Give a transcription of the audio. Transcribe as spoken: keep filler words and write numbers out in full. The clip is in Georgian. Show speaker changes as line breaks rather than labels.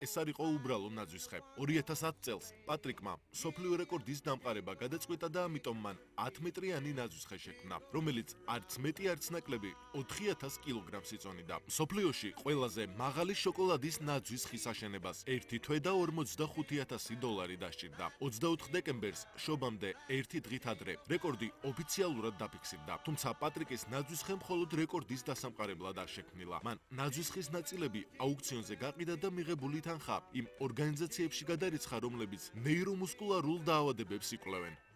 ეს არ იყო უბრალო ნაძვის ხე. ორი ათას ათი წელს პატრიკმა მსოფლიო რეკორდის დამყარება გადაწყვიტა და ამიტომ მან ათი მეტრიანი ნაძვის ხე შექმნა, რომელიც არც მეტი არც ნაკლები ოთხი ათას კილოგრამს იწონიდა. მსოფლიოში ყველაზე მაღალი შოკოლადის ნაძვის ხის აშენებას ერთი თვე და ორმოცდახუთი ათასი დოლარი დასჭირდა. ოცდაოთხ დეკემბერს შობამდე ერთი დღით ადრე რეკორდი ოფიციალურად დაფიქსირდა. თუმცა პატრიკის ნაძვის ხე მხოლოდ რეკორდის დასამყარებლად არ შექმნილა. მან ნაძვის ხის ნაწილები აუქციონზე გაყიდა და მიღებული თანხა იმ ორგანიზაციებში გადარიცხა, რომლებიც ნეირომუსკულარულ დაავადებებს იკვლევენ.